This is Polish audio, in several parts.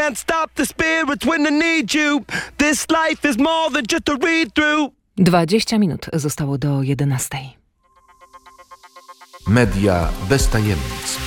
can't stop the spirits when I need you. This life is more than just a read-through. 20 minut zostało do 11. Media bez tajemnic.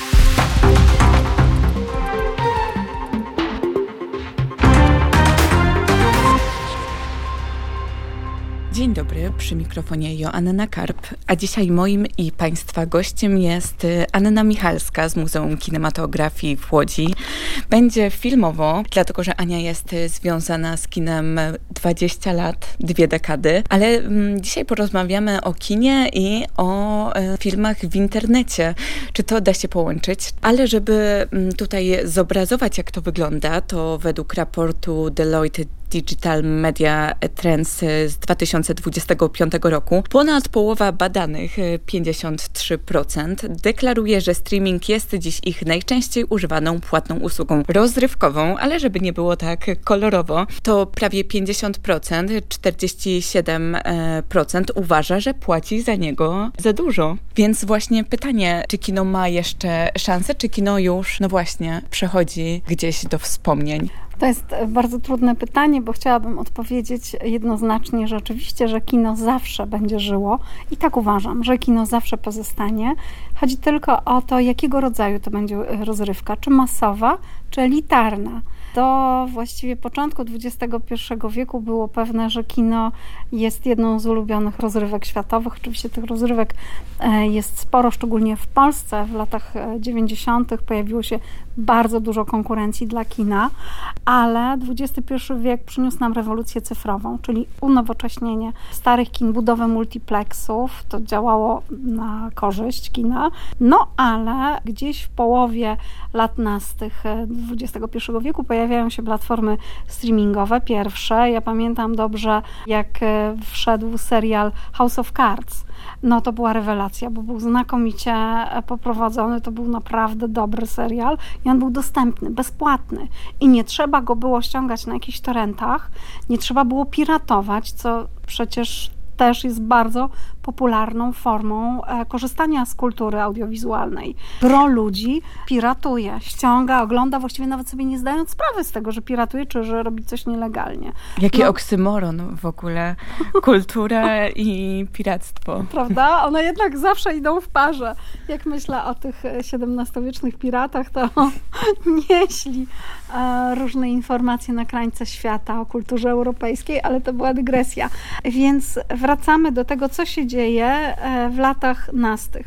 Dzień dobry, przy mikrofonie Joanna Karp, a dzisiaj moim i Państwa gościem jest Anna Michalska z Muzeum Kinematografii w Łodzi. Będzie filmowo, dlatego że Ania jest związana z kinem 20 lat, 2 dekady, ale dzisiaj porozmawiamy o kinie i o filmach w internecie. Czy to da się połączyć? Ale żeby tutaj zobrazować, jak to wygląda, to według raportu Deloitte Digital Media Trends z 2025 roku ponad połowa badanych, 53%, deklaruje, że streaming jest dziś ich najczęściej używaną płatną usługą rozrywkową, ale żeby nie było tak kolorowo, to prawie 50%, 47% uważa, że płaci za niego za dużo. Więc właśnie pytanie, czy kino ma jeszcze szansę, czy kino już, no właśnie, przechodzi gdzieś do wspomnień? To jest bardzo trudne pytanie, bo chciałabym odpowiedzieć jednoznacznie, że oczywiście, że kino zawsze będzie żyło i tak uważam, że kino zawsze pozostanie. Chodzi tylko o to, jakiego rodzaju to będzie rozrywka, czy masowa, czy elitarna. Do właściwie początku XXI wieku było pewne, że kino jest jedną z ulubionych rozrywek światowych. Oczywiście tych rozrywek jest sporo, szczególnie w Polsce. W latach 90. pojawiło się bardzo dużo konkurencji dla kina, ale XXI wiek przyniósł nam rewolucję cyfrową, czyli unowocześnienie starych kin, budowę multiplexów. To działało na korzyść kina, no ale gdzieś w połowie lat nastych XXI wieku pojawiają się platformy streamingowe, pierwsze. Ja pamiętam dobrze, jak wszedł serial House of Cards. No to była rewelacja, bo był znakomicie poprowadzony, to był naprawdę dobry serial i on był dostępny, bezpłatny i nie trzeba go było ściągać na jakichś torrentach, nie trzeba było piratować, co przecież też jest bardzo popularną formą korzystania z kultury audiowizualnej. Gro ludzi piratuje, ściąga, ogląda, właściwie nawet sobie nie zdając sprawy z tego, że piratuje, czy że robi coś nielegalnie. Jaki oksymoron w ogóle. Kultura i piractwo. Prawda? One jednak zawsze idą w parze. Jak myślę o tych XVII-wiecznych piratach, to nieśli różne informacje na krańce świata o kulturze europejskiej, ale to była dygresja. Więc wracamy do tego, co się dzieje w latach nastych.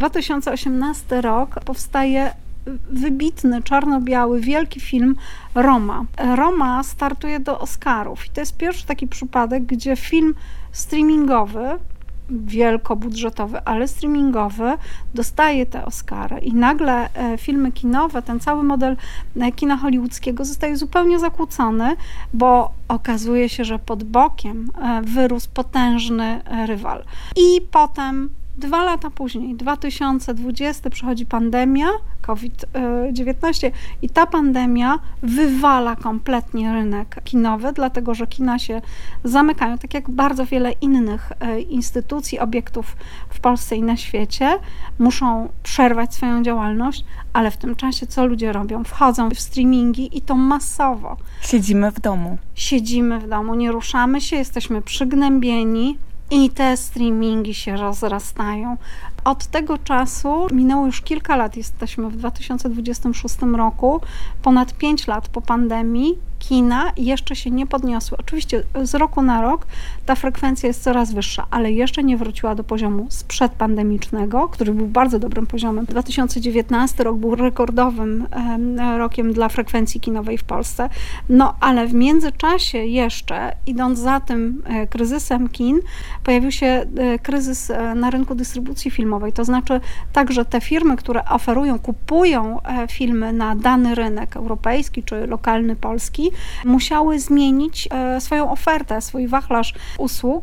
2018 rok powstaje wybitny, czarno-biały, wielki film Roma. Roma startuje do Oscarów i to jest pierwszy taki przypadek, gdzie film streamingowy, wielkobudżetowy, ale streamingowy, dostaje te Oscary i nagle filmy kinowe, ten cały model kina hollywoodzkiego zostaje zupełnie zakłócony, bo okazuje się, że pod bokiem wyrósł potężny rywal. I potem 2 lata później, 2020, przychodzi pandemia, COVID-19 i ta pandemia wywala kompletnie rynek kinowy, dlatego że kina się zamykają, tak jak bardzo wiele innych instytucji, obiektów w Polsce i na świecie, muszą przerwać swoją działalność, ale w tym czasie co ludzie robią? Wchodzą w streamingi i to masowo. Siedzimy w domu. Siedzimy w domu, nie ruszamy się, jesteśmy przygnębieni, i te streamingi się rozrastają. Od tego czasu minęło już kilka lat, jesteśmy w 2026 roku, ponad 5 lat po pandemii, kina jeszcze się nie podniosły. Oczywiście z roku na rok ta frekwencja jest coraz wyższa, ale jeszcze nie wróciła do poziomu sprzedpandemicznego, który był bardzo dobrym poziomem. 2019 rok był rekordowym rokiem dla frekwencji kinowej w Polsce, no ale w międzyczasie jeszcze, idąc za tym kryzysem kin, pojawił się kryzys na rynku dystrybucji filmowej, to znaczy także te firmy, które oferują, kupują filmy na dany rynek europejski czy lokalny polski, musiały zmienić swoją ofertę, swój wachlarz usług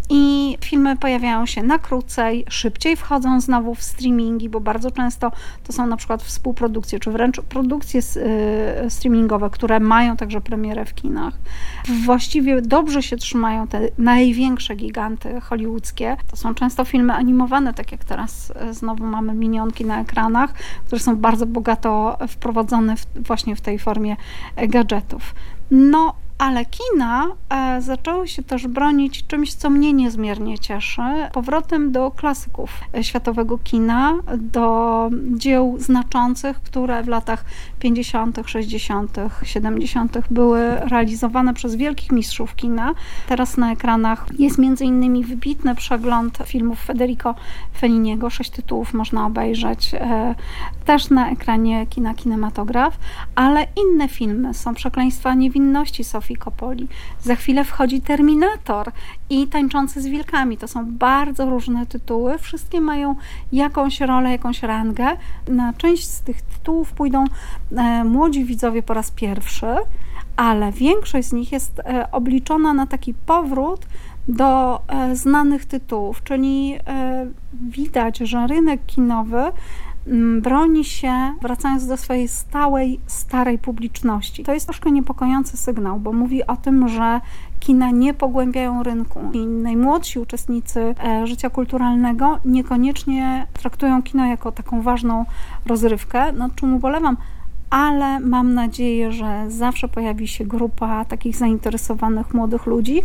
i filmy pojawiają się na krócej, szybciej wchodzą znowu w streamingi, bo bardzo często to są na przykład współprodukcje, czy wręcz produkcje streamingowe, które mają także premierę w kinach. Właściwie dobrze się trzymają te największe giganty hollywoodzkie. To są często filmy animowane, tak jak teraz znowu mamy minionki na ekranach, które są bardzo bogato wprowadzone właśnie w tej formie gadżetów. No, ale kina zaczęły się też bronić czymś, co mnie niezmiernie cieszy, powrotem do klasyków światowego kina, do dzieł znaczących, które w latach 50., 60., 70. były realizowane przez wielkich mistrzów kina. Teraz na ekranach jest m.in. wybitny przegląd filmów Federico Felliniego, 6 tytułów można obejrzeć też na ekranie kina Kinematograf, ale inne filmy są Przekleństwa niewinności Sofii Coppoli. Za chwilę wchodzi Terminator i Tańczący z wilkami. To są bardzo różne tytuły. Wszystkie mają jakąś rolę, jakąś rangę. Na część z tych tytułów pójdą młodzi widzowie po raz pierwszy, ale większość z nich jest obliczona na taki powrót do znanych tytułów, czyli widać, że rynek kinowy broni się, wracając do swojej stałej, starej publiczności. To jest troszkę niepokojący sygnał, bo mówi o tym, że kina nie pogłębiają rynku. I najmłodsi uczestnicy życia kulturalnego niekoniecznie traktują kino jako taką ważną rozrywkę, nad czym ubolewam, ale mam nadzieję, że zawsze pojawi się grupa takich zainteresowanych młodych ludzi,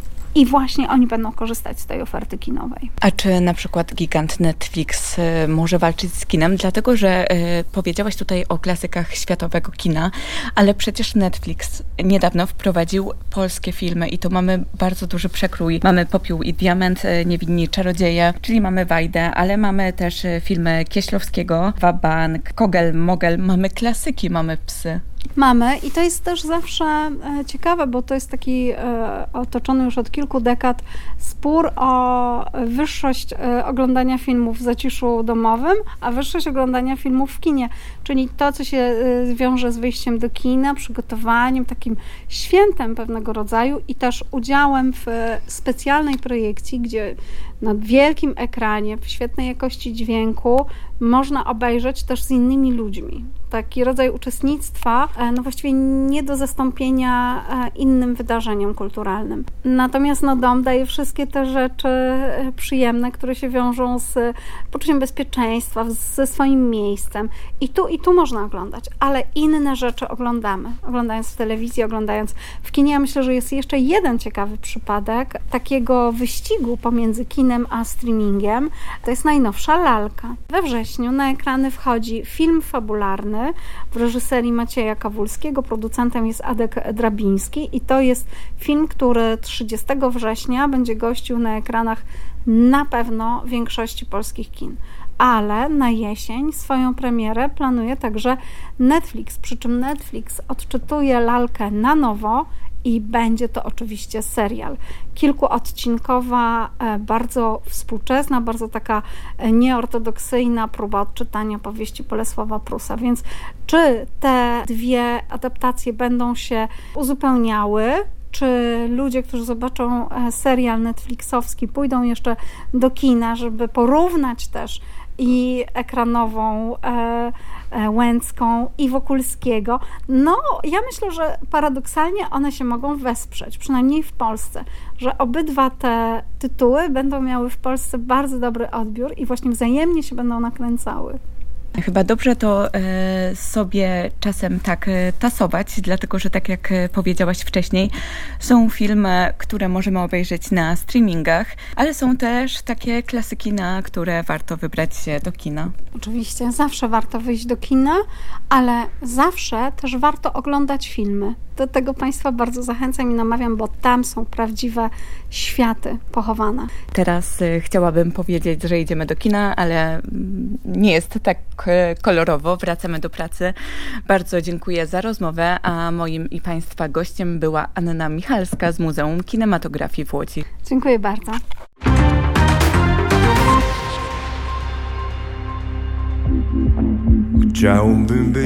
i właśnie oni będą korzystać z tej oferty kinowej. A czy na przykład gigant Netflix może walczyć z kinem? Dlatego, że powiedziałaś tutaj o klasykach światowego kina, ale przecież Netflix niedawno wprowadził polskie filmy i to mamy bardzo duży przekrój. Mamy Popiół i Diament, Niewinni Czarodzieje, czyli mamy Wajdę, ale mamy też filmy Kieślowskiego, Wabank, Kogel, Mogel, mamy klasyki, mamy Psy. Mamy i to jest też zawsze ciekawe, bo to jest taki otoczony już od kilku dekad spór o wyższość oglądania filmów w zaciszu domowym, a wyższość oglądania filmów w kinie, czyli to, co się wiąże z wyjściem do kina, przygotowaniem, takim świętem pewnego rodzaju i też udziałem w specjalnej projekcji, gdzie na wielkim ekranie, w świetnej jakości dźwięku można obejrzeć też z innymi ludźmi. Taki rodzaj uczestnictwa, no właściwie nie do zastąpienia innym wydarzeniom kulturalnym. Natomiast dom daje wszystkie te rzeczy przyjemne, które się wiążą z poczuciem bezpieczeństwa, ze swoim miejscem. I tu można oglądać, ale inne rzeczy oglądamy. Oglądając w telewizji, oglądając w kinie. Ja myślę, że jest jeszcze jeden ciekawy przypadek takiego wyścigu pomiędzy kinem a streamingiem. To jest najnowsza Lalka. We wrześniu na ekrany wchodzi film fabularny w reżyserii Macieja Kawulskiego. Producentem jest Adek Drabiński i to jest film, który 30 września będzie gościł na ekranach na pewno większości polskich kin. Ale na jesień swoją premierę planuje także Netflix, przy czym Netflix odczytuje Lalkę na nowo i będzie to oczywiście serial. Kilkuodcinkowa, bardzo współczesna, bardzo taka nieortodoksyjna próba odczytania powieści Bolesława Prusa. Więc czy te dwie adaptacje będą się uzupełniały, czy ludzie, którzy zobaczą serial netflixowski, pójdą jeszcze do kina, żeby porównać też i ekranową Łęcką i Wokulskiego. No, ja myślę, że paradoksalnie one się mogą wesprzeć, przynajmniej w Polsce, że obydwa te tytuły będą miały w Polsce bardzo dobry odbiór i właśnie wzajemnie się będą nakręcały. Chyba dobrze to sobie czasem tak tasować, dlatego że tak jak powiedziałaś wcześniej, są filmy, które możemy obejrzeć na streamingach, ale są też takie klasyki, na które warto wybrać się do kina. Oczywiście, zawsze warto wyjść do kina, ale zawsze też warto oglądać filmy. Do tego Państwa bardzo zachęcam i namawiam, bo tam są prawdziwe światy pochowane. Teraz chciałabym powiedzieć, że idziemy do kina, ale nie jest tak kolorowo. Wracamy do pracy. Bardzo dziękuję za rozmowę, a moim i Państwa gościem była Anna Michalska z Muzeum Kinematografii w Łodzi. Dziękuję bardzo. Chciałbym być